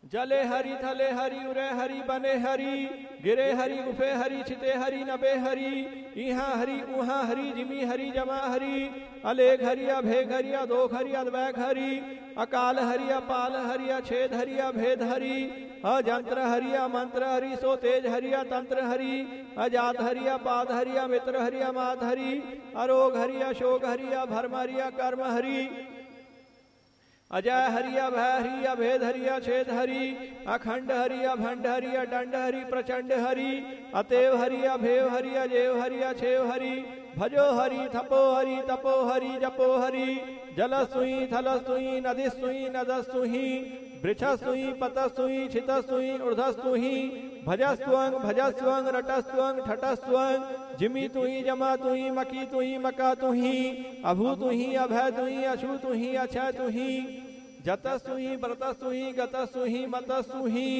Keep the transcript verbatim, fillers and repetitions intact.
जले हरि थले हरि उरे हरि बने हरि गिरे हरि गुफे हरि छिते हरि नबे हरि इहा हरि उहा हरि जिमी हरि जमा हरि अलेख हरि अभेग हरि अदोख हरि अद्वैक हरि अकाल हरि अपाल हरि अछेद हरि अभेद हरि अजंत्र हरि मंत्र हरि सो तेज हरि तंत्र हरि अजात हरि अपाद हरि मित्र हरि अमात हरि अरोग हरि अशोक हरि अभर्म हरि कर्म हरि अजय हरि अभय हरि अभेद हरि अछेद हरि अखंड हरि अभंड हरि अडंड हरि प्रचंड हरि अतेव हरि अभेव हरि अजेव हरि अछेव हरि भजो हरि थपो हरि तपो हरि जपो हरि जलस्तुहि थलस्तुहि नदिस्तुहि नदस्तुहि वृक्षस्तुहि पतस्तुहि छितस्तुहि ऊर्ध्वस्तुहि भजस्त्वं भजस्त्वं रटस्त्वं ठटस्त्वं जिमी तुहि जमा तुहि मकी तुहि मका तुहि अभू तुहि अभय तुहि अछू तुहि अक्षय तुहि जतस्तुहि व्रतस्तुहि गतस्तुहि मतस्तुहि